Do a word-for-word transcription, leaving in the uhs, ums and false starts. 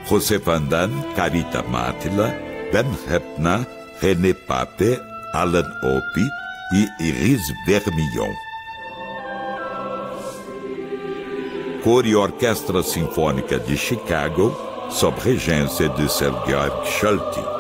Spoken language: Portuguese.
José Vandan, Carita Mátila, Ben Hepna, René Pape, Alan Opie e Iris Vermillon. Cor e Orquestra Sinfônica de Chicago, sob regência de Sir Georg Scholti.